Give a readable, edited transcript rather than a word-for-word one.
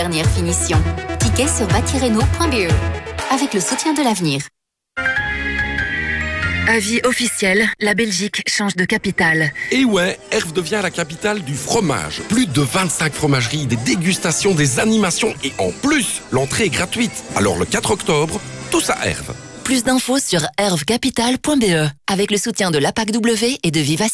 Dernière finition. Ticket sur batirenault.be. Avec le soutien de l'avenir. Avis officiel, la Belgique change de capitale. Et ouais, Herve devient la capitale du fromage. Plus de 25 fromageries, des dégustations, des animations et en plus, l'entrée est gratuite. Alors le 4 octobre, tous à Herve. Plus d'infos sur hervecapital.be avec le soutien de l'APAC W et de Viva.